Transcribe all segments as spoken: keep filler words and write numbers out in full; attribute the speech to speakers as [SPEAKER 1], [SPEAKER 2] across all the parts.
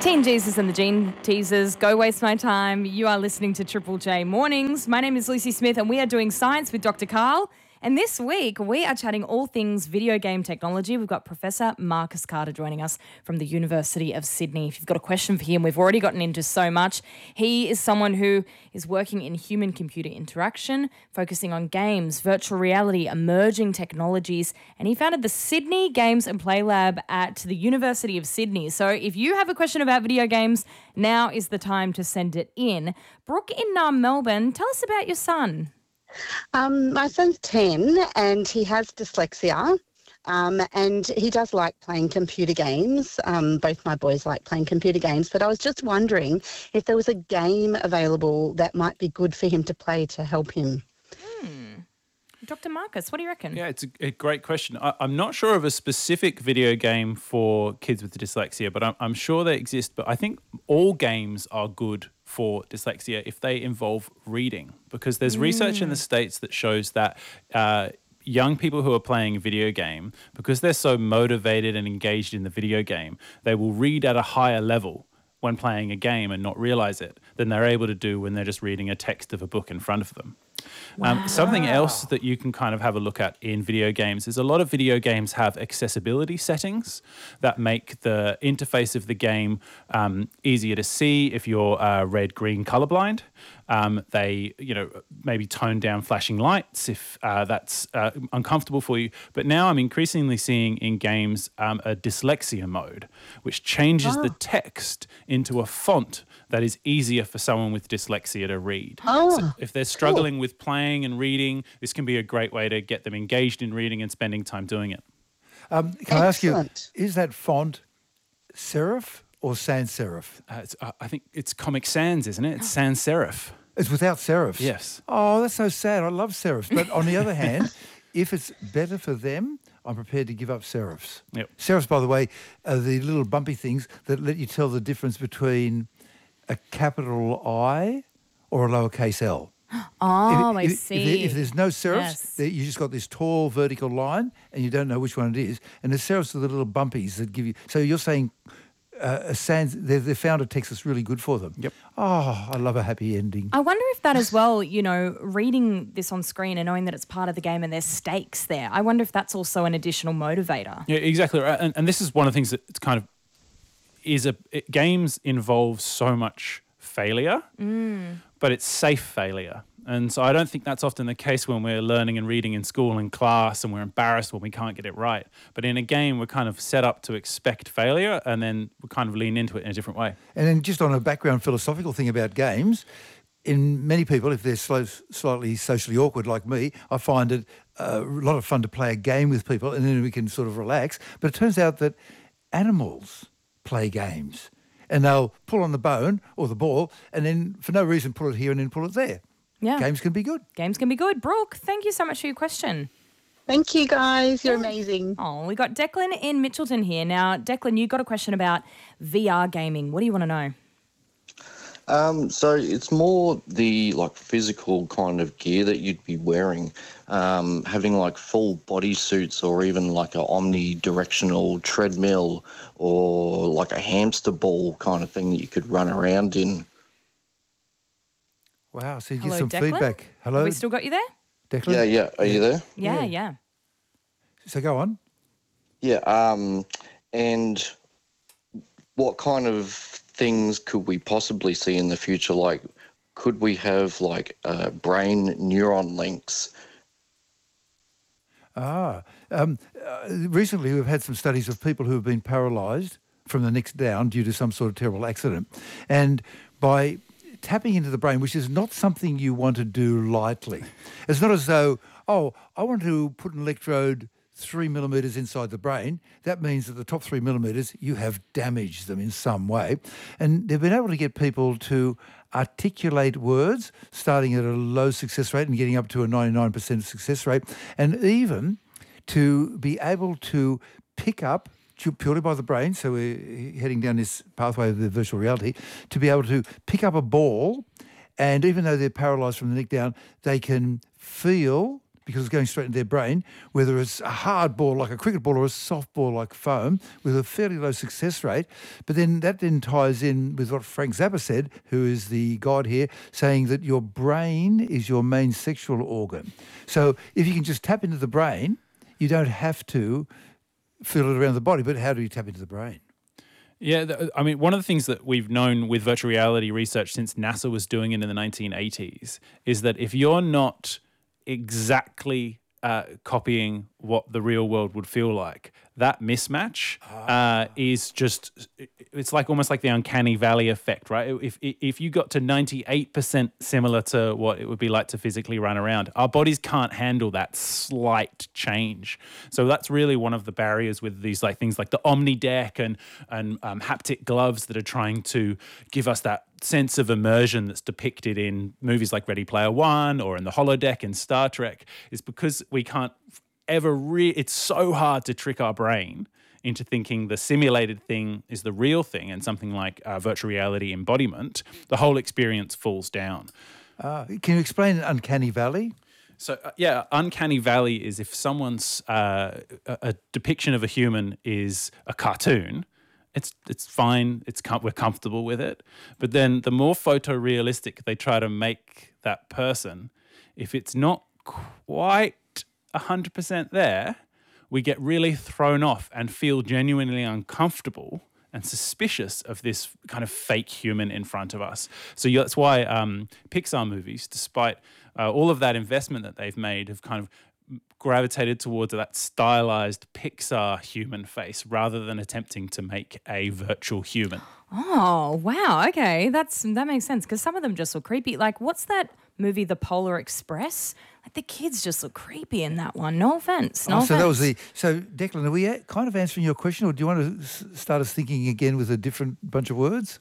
[SPEAKER 1] Teen Jesus and the Gene Teasers, go waste my time. You are listening to Triple J Mornings. My name is Lucy Smith and we are doing science with Doctor Karl. And this week we are chatting all things video game technology. We've got Professor Marcus Carter joining us from the University of Sydney. If you've got a question for him, we've already gotten into so much. He is someone who is working in human-computer interaction, focusing on games, virtual reality, emerging technologies, and he founded the Sydney Games and Play Lab at the University of Sydney. So if you have a question about video games, now is the time to send it in. Brooke in uh, Melbourne, tell us about your son.
[SPEAKER 2] Um, my son's ten and he has dyslexia um, and he does like playing computer games. Um, both my boys like playing computer games, but I was just wondering if there was a game available that might be good for him to play to help him.
[SPEAKER 1] Hmm. Doctor Marcus, what do you reckon?
[SPEAKER 3] Yeah, it's a, a great question. I, I'm not sure of a specific video game for kids with dyslexia, but I'm, I'm sure they exist. But I think all games are good for dyslexia if they involve reading, because there's mm. research in the States that shows that uh, young people who are playing a video game, because they're so motivated and engaged in the video game, they will read at a higher level when playing a game and not realize it than they're able to do when they're just reading a text of a book in front of them. Wow. Um, something else that you can kind of have a look at in video games is a lot of video games have accessibility settings that make the interface of the game um, easier to see if you're uh, red-green colorblind. Um, they, you know, maybe tone down flashing lights if uh, that's uh, uncomfortable for you. But now I'm increasingly seeing in games um, a dyslexia mode, which changes oh. the text into a font that is easier for someone with dyslexia to read.
[SPEAKER 2] Oh,
[SPEAKER 3] so if they're struggling
[SPEAKER 2] cool.
[SPEAKER 3] with playing and reading, this can be a great way to get them engaged in reading and spending time doing it.
[SPEAKER 4] Um, can
[SPEAKER 2] Excellent.
[SPEAKER 4] I ask you, is that font serif or sans serif?
[SPEAKER 3] Uh, it's, uh, I think it's Comic Sans, isn't it? It's sans serif.
[SPEAKER 4] It's without serifs?
[SPEAKER 3] Yes.
[SPEAKER 4] Oh, that's so sad. I love serifs. But on the other hand, if it's better for them, I'm prepared to give up serifs.
[SPEAKER 3] Yep.
[SPEAKER 4] Serifs, by the way, are the little bumpy things that let you tell the difference between a capital I or a lowercase l.
[SPEAKER 1] Oh,
[SPEAKER 4] if,
[SPEAKER 1] I
[SPEAKER 4] if,
[SPEAKER 1] see.
[SPEAKER 4] If, there, if there's no serifs,
[SPEAKER 1] Yes.
[SPEAKER 4] there, you just got this tall vertical line and you don't know which one it is. And the serifs are the little bumpies that give you... So you're saying uh, a sans, they, they found a text that's really good for them.
[SPEAKER 3] Yep.
[SPEAKER 4] Oh, I love a happy ending.
[SPEAKER 1] I wonder if that as well, you know, reading this on screen and knowing that it's part of the game and there's stakes there, I wonder if that's also an additional motivator.
[SPEAKER 3] Yeah, exactly right. And, and this is one of the things that it's kind of is a it, games involve so much failure,
[SPEAKER 1] mm.
[SPEAKER 3] but it's safe failure. And so I don't think that's often the case when we're learning and reading in school and class and we're embarrassed when we can't get it right. But in a game, we're kind of set up to expect failure and then we kind of lean into it in a different way.
[SPEAKER 4] And then just on a background philosophical thing about games, in many people, if they're slow, slightly socially awkward like me, I find it uh, a lot of fun to play a game with people and then we can sort of relax. But it turns out that animals play games and they'll pull on the bone or the ball and then for no reason pull it here and then pull it there.
[SPEAKER 1] Yeah.
[SPEAKER 4] Games can be good.
[SPEAKER 1] Games can be good. Brooke, thank you so much for your question.
[SPEAKER 2] Thank you, guys. You're amazing.
[SPEAKER 1] Oh, we got Declan in Mitchelton here. Now, Declan, you got a question about V R gaming. What do you want to know?
[SPEAKER 5] Um, so it's more the like physical kind of gear that you'd be wearing, um, having like full body suits or even like a omnidirectional treadmill or like a hamster ball kind of thing that you could run around in.
[SPEAKER 4] Wow, so you
[SPEAKER 1] Hello,
[SPEAKER 4] get some
[SPEAKER 1] Declan?
[SPEAKER 4] feedback. Hello,
[SPEAKER 1] Have we still got you there?
[SPEAKER 4] Declan?
[SPEAKER 5] Yeah, yeah. Are you there?
[SPEAKER 1] Yeah, yeah.
[SPEAKER 4] Yeah. So go on.
[SPEAKER 5] Yeah. Um, and what kind of things could we possibly see in the future? Like, could we have like uh, brain neuron links?
[SPEAKER 4] Ah, um, uh, recently we've had some studies of people who have been paralysed from the neck down due to some sort of terrible accident. And by tapping into the brain, which is not something you want to do lightly. It's not as though, oh, I want to put an electrode three millimetres inside the brain. That means that the top three millimetres, you have damaged them in some way. And they've been able to get people to articulate words, starting at a low success rate and getting up to a ninety-nine percent success rate, and even to be able to pick up purely by the brain, so we're heading down this pathway of the virtual reality, to be able to pick up a ball, and even though they're paralysed from the neck down, they can feel because it's going straight into their brain, whether it's a hard ball like a cricket ball or a soft ball like foam, with a fairly low success rate. But then that then ties in with what Frank Zappa said, who is the god here, saying that your brain is your main sexual organ. So if you can just tap into the brain, you don't have to feel it around the body. But how do you tap into the brain?
[SPEAKER 3] Yeah, th- I mean, one of the things that we've known with virtual reality research since NASA was doing it in the nineteen eighties is that if you're not exactly uh, copying what the real world would feel like, that mismatch uh, is just, it's like almost like the uncanny valley effect, right? If if you got to ninety-eight percent similar to what it would be like to physically run around, our bodies can't handle that slight change. So that's really one of the barriers with these like things like the Omni Deck and, and um, haptic gloves that are trying to give us that sense of immersion that's depicted in movies like Ready Player One or in the holodeck in Star Trek, is because we can't ever re- it's so hard to trick our brain into thinking the simulated thing is the real thing, and something like uh, virtual reality embodiment, the whole experience falls down.
[SPEAKER 4] Uh, can you explain Uncanny Valley?
[SPEAKER 3] So, uh, yeah, Uncanny Valley is if someone's uh, a, a depiction of a human is a cartoon, it's it's fine, it's com- we're comfortable with it. But then the more photorealistic they try to make that person, if it's not quite one hundred percent there, we get really thrown off and feel genuinely uncomfortable and suspicious of this kind of fake human in front of us. So yeah, that's why um, Pixar movies, despite uh, all of that investment that they've made, have kind of gravitated towards that stylized Pixar human face rather than attempting to make a virtual human.
[SPEAKER 1] Oh, wow. Okay, that's that makes sense, because some of them just look creepy. Like, what's that movie, The Polar Express? Like, the kids just look creepy in that one. No offense. No
[SPEAKER 4] oh,
[SPEAKER 1] offense.
[SPEAKER 4] So that was the. So Declan, are we a- kind of answering your question, or do you want to s- start us thinking again with a different bunch of words?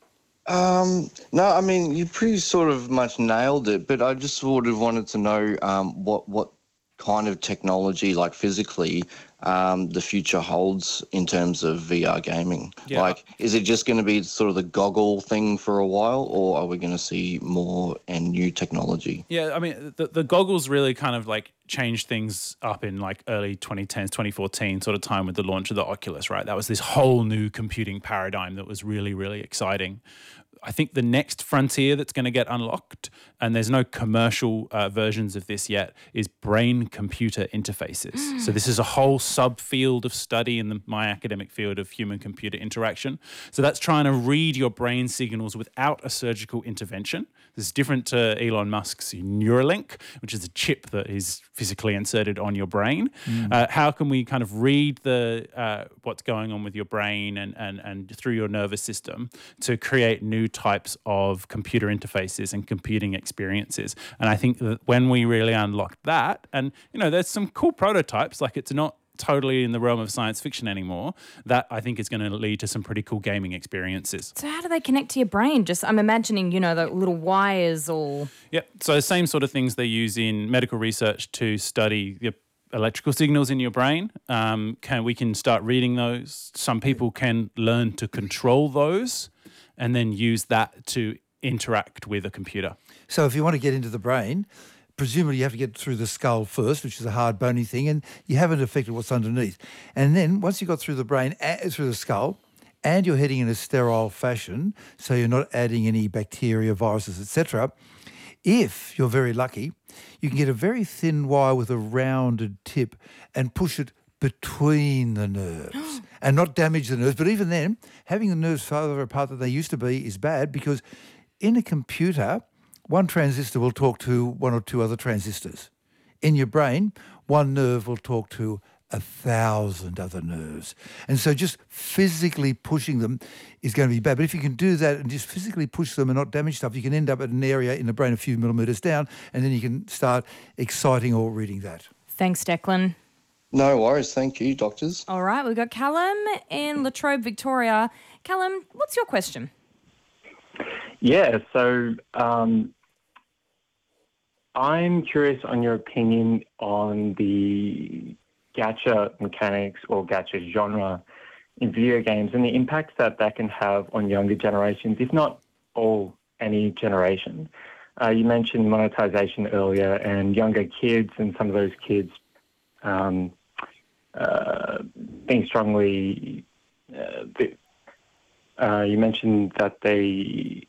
[SPEAKER 5] Um, no, I mean, you pretty sort of much nailed it, but I just sort of wanted to know um, what what kind of technology, like physically, um, the future holds in terms of V R gaming.
[SPEAKER 3] Yeah.
[SPEAKER 5] Like, is it just going to be sort of the goggle thing for a while, or are we going to see more and new technology?
[SPEAKER 3] Yeah, I mean, the, the goggles really kind of like changed things up in like early twenty tens, twenty fourteen sort of time with the launch of the Oculus, right? That was this whole new computing paradigm that was really, really exciting. I think the next frontier that's going to get unlocked, and there's no commercial uh, versions of this yet, is brain-computer interfaces. So this is a whole subfield of study in the, my academic field of human-computer interaction. So that's trying to read your brain signals without a surgical intervention. This is different to Elon Musk's Neuralink, which is a chip that is physically inserted on your brain. Mm. Uh, how can we kind of read the uh, what's going on with your brain and, and, and through your nervous system to create new types of computer interfaces and computing experiences? And I think that when we really unlock that, and, you know, there's some cool prototypes, like it's not totally in the realm of science fiction anymore, that I think is going to lead to some pretty cool gaming experiences.
[SPEAKER 1] So how do they connect to your brain? Just, I'm imagining, you know, the little wires or...
[SPEAKER 3] Yeah, so the same sort of things they use in medical research to study the electrical signals in your brain. Um, can we can start reading those. Some people can learn to control those and then use that to interact with a computer.
[SPEAKER 4] So if you want to get into the brain, presumably you have to get through the skull first, which is a hard bony thing, and you haven't affected what's underneath. And then once you've got through the brain, through the skull, and you're heading in a sterile fashion, so you're not adding any bacteria, viruses, et cetera, if you're very lucky, you can get a very thin wire with a rounded tip and push it between the nerves and not damage the nerves. But even then, having the nerves farther apart than they used to be is bad, because in a computer, one transistor will talk to one or two other transistors. In your brain, one nerve will talk to a thousand other nerves. And so just physically pushing them is going to be bad. But if you can do that and just physically push them and not damage stuff, you can end up at an area in the brain a few millimetres down, and then you can start exciting or reading that.
[SPEAKER 1] Thanks, Declan.
[SPEAKER 5] No worries. Thank you, doctors.
[SPEAKER 1] All right, we've got Callum in Latrobe, Victoria. Callum, what's your question?
[SPEAKER 6] Yeah, so um, I'm curious on your opinion on the gacha mechanics or gacha genre in video games and the impact that that can have on younger generations, if not all, any generation. Uh, you mentioned monetization earlier and younger kids and some of those kids um, uh, being strongly... Uh, the, uh, you mentioned that they...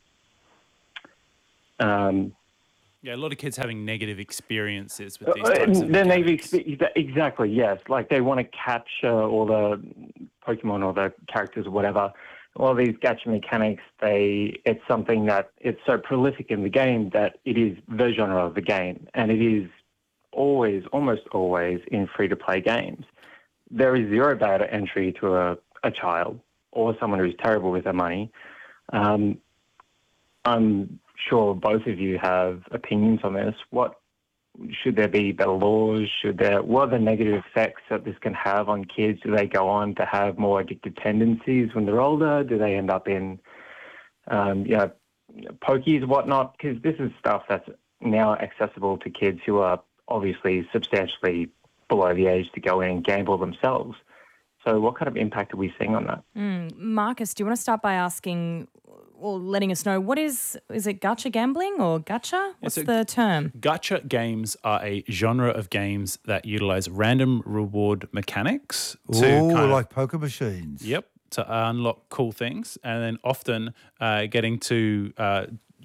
[SPEAKER 6] Um,
[SPEAKER 3] Yeah, a lot of kids having negative experiences with these types
[SPEAKER 6] Uh,
[SPEAKER 3] of
[SPEAKER 6] the
[SPEAKER 3] mechanics.
[SPEAKER 6] negative, expe- exactly, yes. Like they want to capture all the Pokemon or the characters or whatever. All these gacha mechanics, they it's something that it's so prolific in the game that it is the genre of the game, and it is always, almost always, in free-to-play games. There is zero barrier to entry to a, a child or someone who's terrible with their money. Um, I'm sure both of you have opinions on this. What should there be better laws? Should there? What are the negative effects that this can have on kids? Do they go on to have more addictive tendencies when they're older? Do they end up in, um, you know, pokies, whatnot? Because this is stuff that's now accessible to kids who are obviously substantially below the age to go in and gamble themselves. So what kind of impact are we seeing on that?
[SPEAKER 1] Mm, Marcus, do you want to start by asking or letting us know what is, is it gacha gambling or gacha? What's
[SPEAKER 3] a-
[SPEAKER 1] the term?
[SPEAKER 3] Gacha games are a genre of games that utilize random reward mechanics to
[SPEAKER 4] Oh,
[SPEAKER 3] kind of,
[SPEAKER 4] like poker machines.
[SPEAKER 3] yep, to unlock cool things, and then often uh, getting to uh,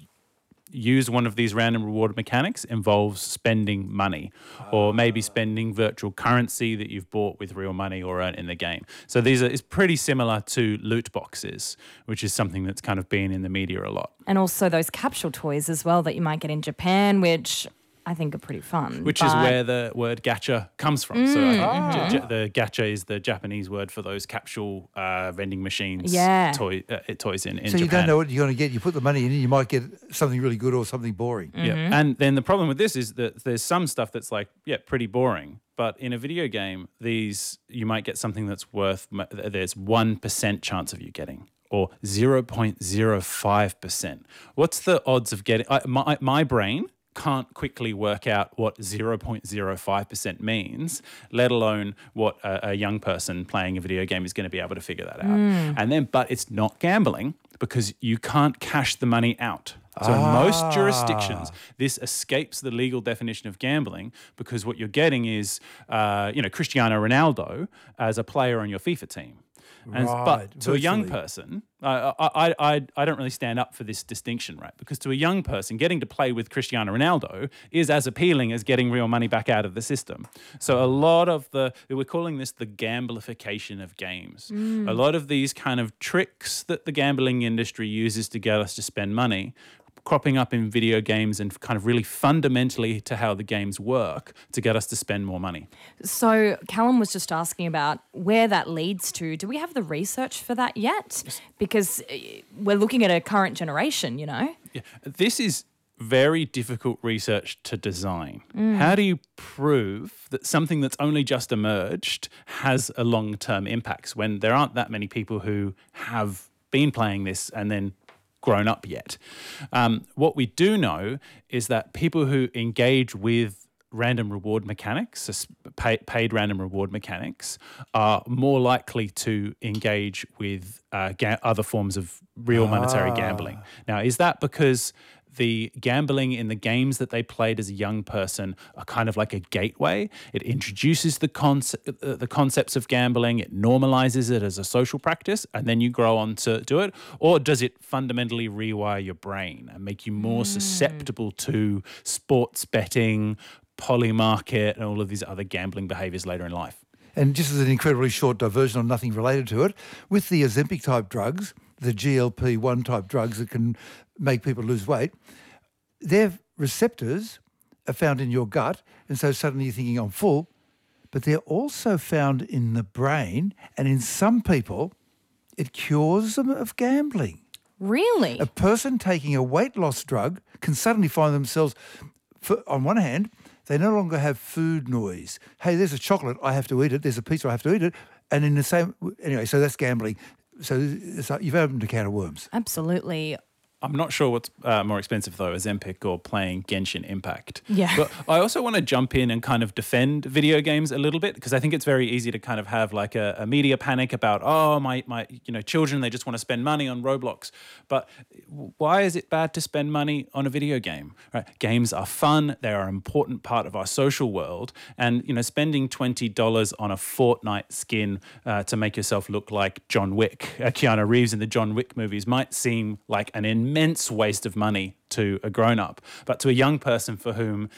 [SPEAKER 3] use one of these random reward mechanics involves spending money, or maybe spending virtual currency that you've bought with real money or earned in the game. So these are it's pretty similar to loot boxes, which is something that's kind of been in the media a lot.
[SPEAKER 1] And also those capsule toys as well that you might get in Japan, which I think are pretty fun.
[SPEAKER 3] Which is
[SPEAKER 1] but-
[SPEAKER 3] where the word gacha comes from. So
[SPEAKER 1] Mm,
[SPEAKER 3] I think
[SPEAKER 1] mm-hmm.
[SPEAKER 3] j- j- the gacha is the Japanese word for those capsule uh, vending machines,
[SPEAKER 1] Yeah.
[SPEAKER 3] toy, uh, toys in, in
[SPEAKER 4] So you
[SPEAKER 3] Japan.
[SPEAKER 4] don't know what you're going to get. You put the money in and you might get something really good or something boring.
[SPEAKER 1] Mm.
[SPEAKER 3] Yeah.
[SPEAKER 1] Mm-hmm.
[SPEAKER 3] And then the problem with this is that there's some stuff that's like, yeah, pretty boring. But in a video game, these you might get something that's worth, there's one percent chance of you getting, or zero point zero five percent. What's the odds of getting, I, my, my brain can't quickly work out what zero point zero five percent means, let alone what a, a young person playing a video game is going to be able to figure that out. And then, but it's not gambling because you can't cash the money out. So in most jurisdictions, this escapes the legal definition of gambling because what you're getting is, uh, you know, Cristiano Ronaldo as a player on your FIFA team. And,
[SPEAKER 4] Right,
[SPEAKER 3] but to a young
[SPEAKER 4] virtually.
[SPEAKER 3] person, I, I, I, I don't really stand up for this distinction, right? Because to a young person, getting to play with Cristiano Ronaldo is as appealing as getting real money back out of the system. So a lot of the, we're calling this the gamblification of games. A lot of these kind of tricks that the gambling industry uses to get us to spend money cropping up in video games and kind of really fundamentally to how the games work to get us to spend more money.
[SPEAKER 1] So Callum was just asking about where that leads to. Do we have the research for that yet? Because uh, we're looking at a current generation, you know?
[SPEAKER 3] Yeah. This is very difficult research to design. How do you prove that something that's only just emerged has a long-term impacts when there aren't that many people who have been playing this and then grown up yet? Um, what we do know is that people who engage with random reward mechanics, so pay, paid random reward mechanics, are more likely to engage with uh, ga- other forms of real monetary gambling. Now, is that because the gambling in the games that they played as a young person are kind of like a gateway? It introduces the concept, uh, the concepts of gambling, it normalizes it as a social practice, and then you grow on to do it? Or does it fundamentally rewire your brain and make you more susceptible to sports betting, polymarket, and all of these other gambling behaviors later in life?
[SPEAKER 4] And just as an incredibly short diversion on nothing related to it, with the Ozempic type drugs, the G L P one type drugs that can make people lose weight, their receptors are found in your gut, and so suddenly you're thinking, I'm full, but they're also found in the brain, and in some people, it cures them of gambling.
[SPEAKER 1] Really?
[SPEAKER 4] A person taking a weight loss drug can suddenly find themselves, for, on one hand, they no longer have food noise. Hey, there's a chocolate, I have to eat it. There's a pizza, I have to eat it. And in the same, anyway, so that's gambling. So it's like you've opened a can of worms.
[SPEAKER 1] Absolutely.
[SPEAKER 3] I'm not sure what's uh, more expensive, though, Ozempic or playing Genshin Impact.
[SPEAKER 1] Yeah.
[SPEAKER 3] But I also want to jump in and kind of defend video games a little bit, because I think it's very easy to kind of have like a, a media panic about, oh, my, my you know, children, they just want to spend money on Roblox. But why is it bad to spend money on a video game? Right? Games are fun. They are an important part of our social world. And, you know, spending twenty dollars on a Fortnite skin uh, to make yourself look like John Wick, uh, Keanu Reeves in the John Wick movies, might seem like an immense waste of money to a grown-up. But to a young person for whom